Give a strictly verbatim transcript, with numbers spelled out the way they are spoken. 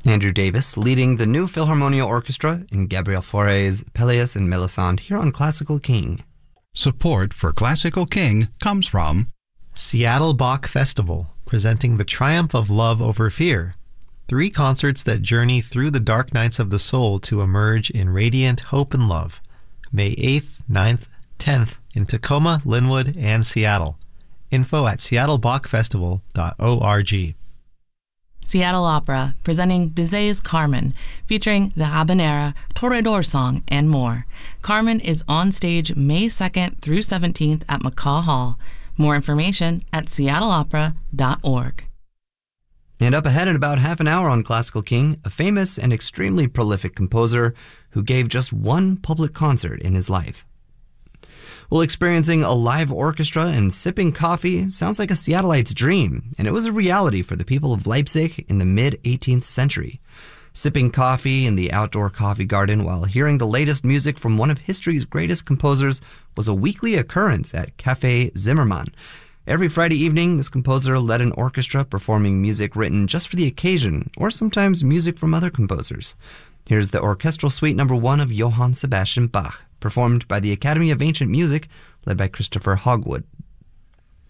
Andrew Davis leading the New Philharmonia Orchestra in Gabriel Fauré's Pelléas and Melisande here on Classical King. Support for Classical King comes from Seattle Bach Festival, presenting the triumph of love over fear. Three concerts that journey through the dark nights of the soul to emerge in radiant hope and love. May eighth, ninth, tenth in Tacoma, Linwood, and Seattle. Info at seattle bach festival dot org. Seattle Opera, presenting Bizet's Carmen, featuring the Habanera, Toreador song, and more. Carmen is on stage May second through seventeenth at McCaw Hall. More information at seattle opera dot org. And up ahead in about half an hour on Classical King, a famous and extremely prolific composer who gave just one public concert in his life. Well, experiencing a live orchestra and sipping coffee sounds like a Seattleite's dream, and it was a reality for the people of Leipzig in the mid-eighteenth century. Sipping coffee in the outdoor coffee garden while hearing the latest music from one of history's greatest composers was a weekly occurrence at Café Zimmermann. Every Friday evening, this composer led an orchestra performing music written just for the occasion, or sometimes music from other composers. Here's the Orchestral Suite Number One of Johann Sebastian Bach, performed by the Academy of Ancient Music, led by Christopher Hogwood.